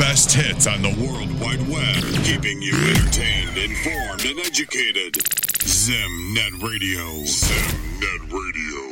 best hits on the World Wide Web, keeping you entertained, informed, and educated. ZimNet Radio. ZimNet Radio.